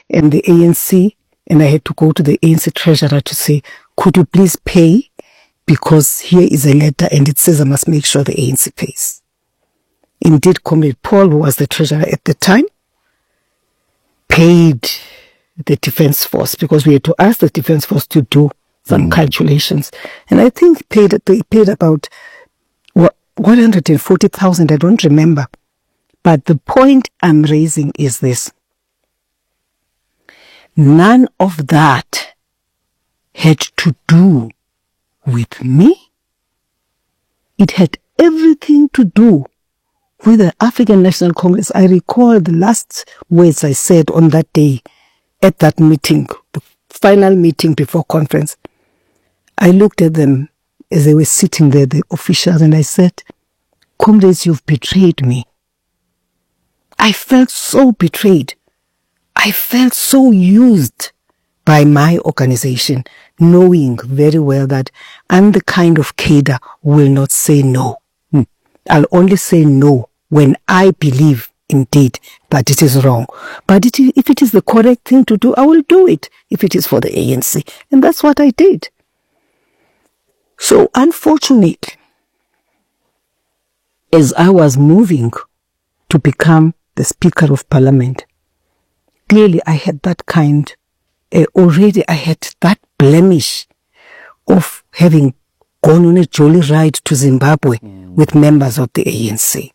and the ANC, and I had to go to the ANC treasurer to say, could you please pay? Because here is a letter and it says I must make sure the ANC pays. Indeed, Comrade Paul, who was the treasurer at the time, paid the Defence Force because we had to ask the Defence Force to do some calculations. And I think they paid about 140,000, I don't remember. But the point I'm raising is this. None of that had to do with me. It had everything to do with the African National Congress. I recall the last words I said on that day at that meeting, the final meeting before conference. I looked at them as they were sitting there, the officials, and I said, comrades, you've betrayed me. I felt so betrayed. I felt so used by my organization, knowing very well that I'm the kind of cadre who will not say no. I'll only say no when I believe indeed that it is wrong. But if it is the correct thing to do, I will do it if it is for the ANC. And that's what I did. So unfortunately, as I was moving to become the Speaker of Parliament, clearly I had that already I had that blemish of having gone on a jolly ride to Zimbabwe with members of the ANC.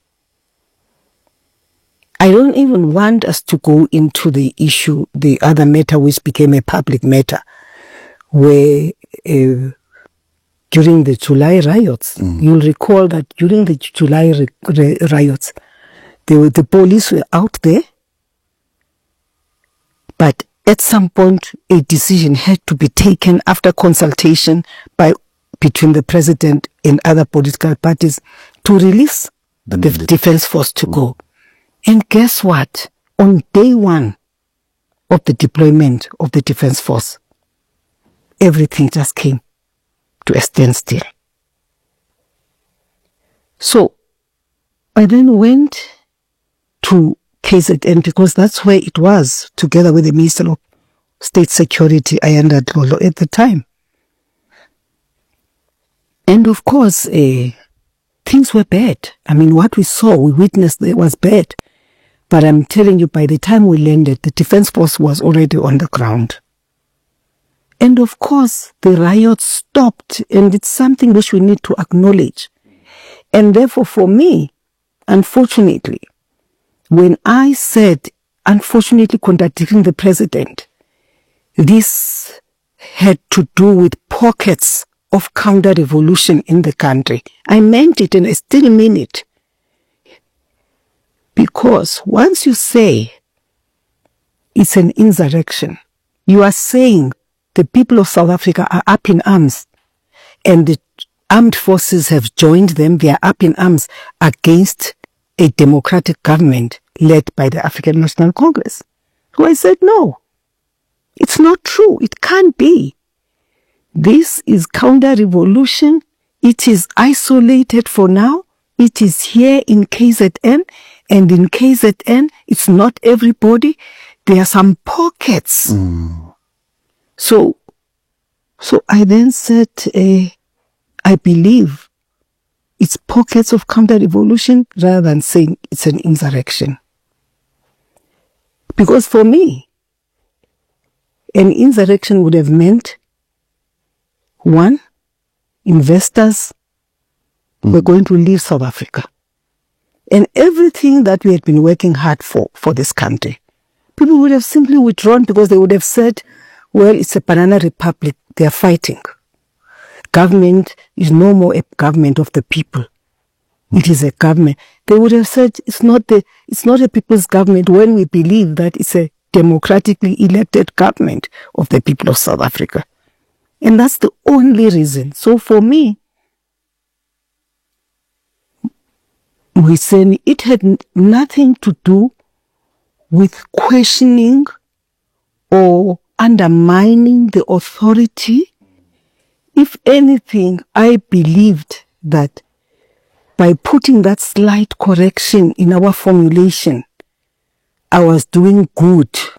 I don't even want us to go into the issue, the other matter which became a public matter, where during the July riots, you'll recall that during the July riots, the police were out there, but at some point a decision had to be taken after consultation between the president and other political parties to release the Defence Force to go. And guess what? On day one of the deployment of the Defence Force, everything just came to a standstill. So I then went to KZN because that's where it was, together with the Minister of State Security, Ayanda Dlolo, at the time. And of course, things were bad. I mean, what we saw, we witnessed, it was bad. But I'm telling you, by the time we landed, the Defence Force was already on the ground. And of course, the riots stopped, and it's something which we need to acknowledge. And therefore, for me, unfortunately, when I said, unfortunately contradicting the president, this had to do with pockets of counter-revolution in the country, I meant it and I still mean it. Because once you say it's an insurrection, you are saying the people of South Africa are up in arms and the armed forces have joined them. They are up in arms against a democratic government led by the African National Congress. So I said, no, it's not true. It can't be. This is counter-revolution. It is isolated for now. It is here in KZN, and in KZN, it's not everybody. There are some pockets. So I then said, I believe it's pockets of counter-revolution rather than saying it's an insurrection. Because for me, an insurrection would have meant, one, investors were going to leave South Africa. And everything that we had been working hard for this country, people would have simply withdrawn because they would have said, well, it's a banana republic, they are fighting. Government is no more a government of the people. It is a government. They would have said it's not a people's government when we believe that it's a democratically elected government of the people of South Africa. And that's the only reason. So for me, we say it had nothing to do with questioning or undermining the authority. If anything, I believed that by putting that slight correction in our formulation, I was doing good